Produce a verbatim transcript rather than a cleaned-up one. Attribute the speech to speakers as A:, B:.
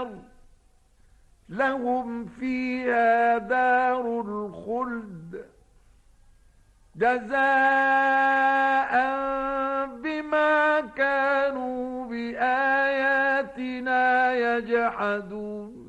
A: النار لهم فيها دار الخلد جزاء بما كانوا بآياتنا يجحدون